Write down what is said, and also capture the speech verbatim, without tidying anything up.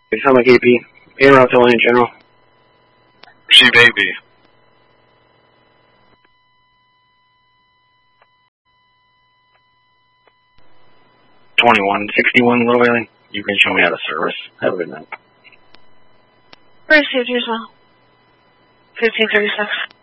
You sound like A P. Interrupt the line, General. Receive A B. twenty-one sixty-one, Little Valley. You can show me out of service. Have a good night. Received yourself. fifteen thirty-six.